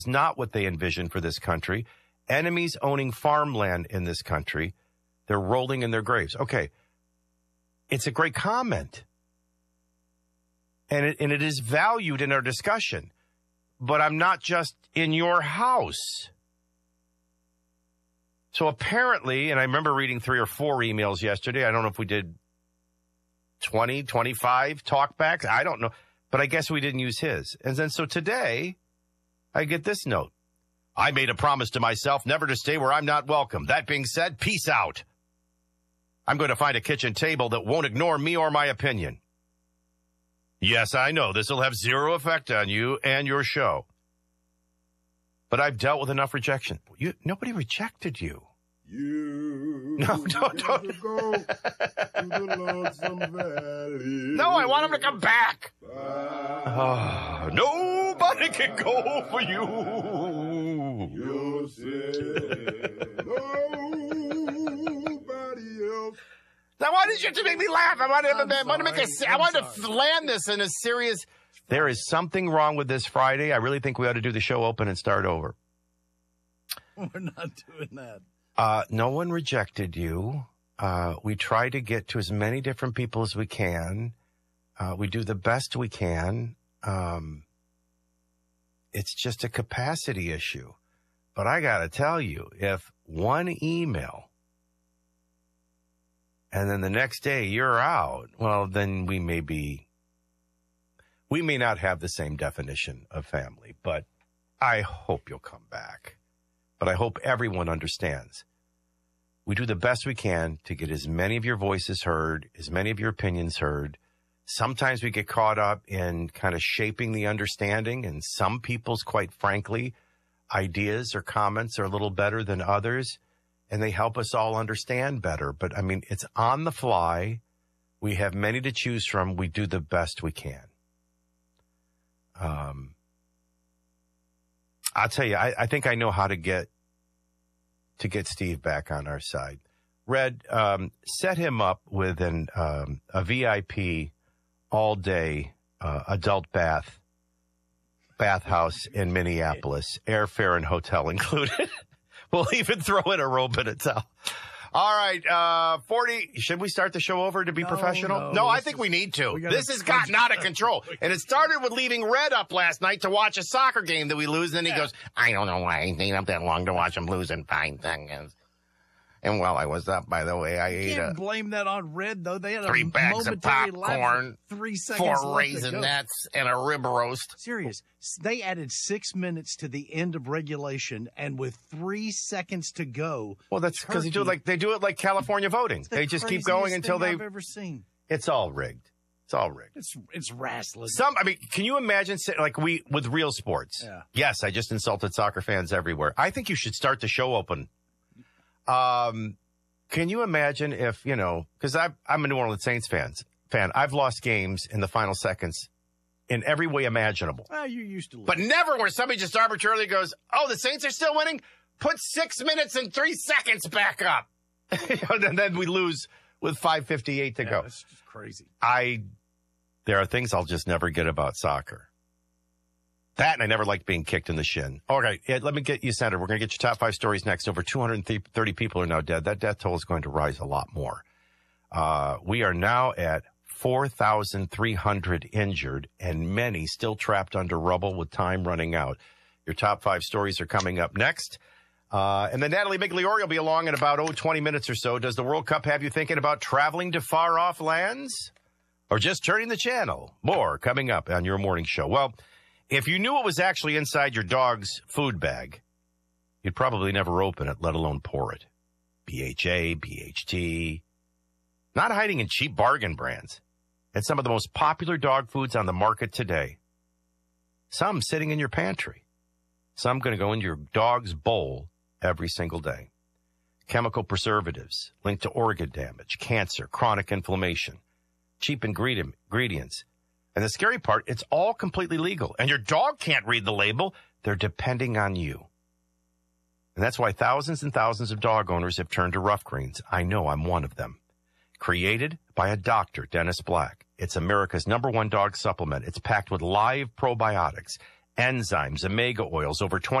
not what they envisioned for this country. Enemies owning farmland in this country. They're rolling in their graves. Okay. It's a great comment. And it is valued in our discussion. But I'm not just in your house. So apparently, and I remember reading 3 or 4 emails yesterday. I don't know if we did 20, 25 talkbacks. I don't know. But I guess we didn't use his. And then so today, I get this note. I made a promise to myself never to stay where I'm not welcome. That being said, peace out. I'm going to find a kitchen table that won't ignore me or my opinion. Yes, I know this will have zero effect on you and your show. But I've dealt with enough rejection. Nobody rejected you. No, don't. Go to the Lonesome Valley. No, I want him to come back. Nobody can go for you. You said nobody else. Now, why did you have to make me laugh? I wanted to land this in a serious. There is something wrong with this Friday. I really think we ought to do the show open and start over. We're not doing that. No one rejected you. We try to get to as many different people as we can. We do the best we can. It's just a capacity issue. But I got to tell you, if one email and then the next day you're out, well, then we may not have the same definition of family, but I hope you'll come back. But I hope everyone understands. We do the best we can to get as many of your voices heard, as many of your opinions heard. Sometimes we get caught up in kind of shaping the understanding, and some people's, quite frankly, ideas or comments are a little better than others, and they help us all understand better. But, I mean, it's on the fly. We have many to choose from. We do the best we can. I'll tell you, I think I know how to get Steve back on our side. Red, set him up with a VIP all-day adult bathhouse in Minneapolis, airfare and hotel included. We'll even throw in a robe and a towel. All right, 40. Should we start the show over to be professional? No, I think we need to. This has gotten out of control. And it started with leaving Red up last night to watch a soccer game that we lose. And then he goes, I don't know why I stayed up that long to watch them lose and fine things. And while I was up, by the way, I ate can't blame that on Red, though. They had 3 bags of popcorn, 3 seconds 4 Raisinets, and a rib roast. Serious. They added 6 minutes to the end of regulation, and with 3 seconds to go. Well, that's because they do it like California voting. They just keep going until I've ever seen. It's all rigged. It's all rigged. It's wrestling. Can you imagine with real sports? Yeah. Yes, I just insulted soccer fans everywhere. I think you should start the show open. Can you imagine if, because I'm a New Orleans Saints fan. I've lost games in the final seconds in every way imaginable. Well, you used to lose. But never where somebody just arbitrarily goes, oh, the Saints are still winning? Put 6 minutes and 3 seconds back up. And then we lose with 5:58 to go. That's just crazy. There are things I'll just never get about soccer. That, and I never liked being kicked in the shin. All right, let me get you centered. We're going to get your top 5 stories next. Over 230 people are now dead. That death toll is going to rise a lot more. We are now at 4,300 injured and many still trapped under rubble with time running out. Your top 5 stories are coming up next. And then Natalie Migliori will be along in about 20 minutes or so. Does the World Cup have you thinking about traveling to far-off lands or just turning the channel? More coming up on your morning show. Well, if you knew it was actually inside your dog's food bag, you'd probably never open it, let alone pour it. BHA, BHT, not hiding in cheap bargain brands. And some of the most popular dog foods on the market today. Some sitting in your pantry. Some going to go into your dog's bowl every single day. Chemical preservatives linked to organ damage, cancer, chronic inflammation, cheap ingredients. And the scary part, it's all completely legal. And your dog can't read the label. They're depending on you. And that's why thousands and thousands of dog owners have turned to Rough Greens. I know I'm one of them. Created by a doctor, Dennis Black. It's America's #1 dog supplement. It's packed with live probiotics, enzymes, omega oils, over 20